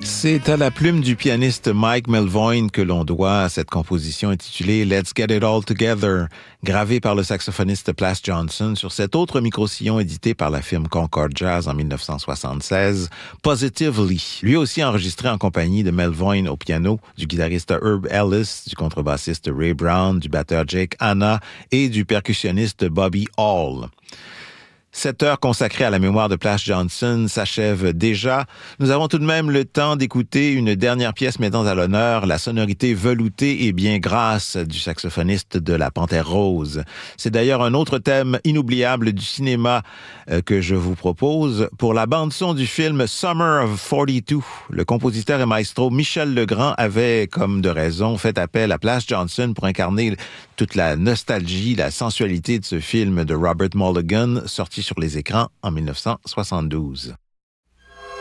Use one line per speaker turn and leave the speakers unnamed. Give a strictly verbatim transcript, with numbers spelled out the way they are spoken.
C'est à la plume du pianiste Mike Melvoin que l'on doit cette composition intitulée Let's Get It All Together, gravée par le saxophoniste Plas Johnson sur cet autre micro-sillon édité par la firme Concord Jazz en dix-neuf cent soixante-seize, Positively, lui aussi enregistré en compagnie de Melvoin au piano, du guitariste Herb Ellis, du contrebassiste Ray Brown, du batteur Jake Hanna et du percussionniste Bobby Hall. Cette heure consacrée à la mémoire de Plas Johnson s'achève déjà. Nous avons tout de même le temps d'écouter une dernière pièce mettant à l'honneur la sonorité veloutée et bien grasse du saxophoniste de la Panthère Rose. C'est d'ailleurs un autre thème inoubliable du cinéma euh, que je vous propose. Pour la bande-son du film Summer of quarante-deux, le compositeur et maestro Michel Legrand avait, comme de raison, fait appel à Plas Johnson pour incarner toute la nostalgie, la sensualité de ce film de Robert Mulligan, sorti sur les écrans en dix-neuf cent soixante-douze.